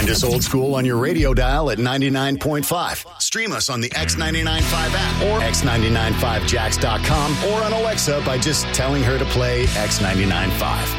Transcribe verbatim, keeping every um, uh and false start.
Find us old school on your radio dial at ninety-nine point five. Stream us on the X ninety-nine point five app or x nine nine five jacks dot com or on Alexa by just telling her to play X ninety-nine point five.